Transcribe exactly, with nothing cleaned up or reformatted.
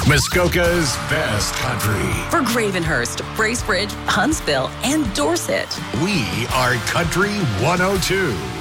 Muskoka's best country. For Gravenhurst, Bracebridge, Huntsville, and Dorset. We are Country one oh two.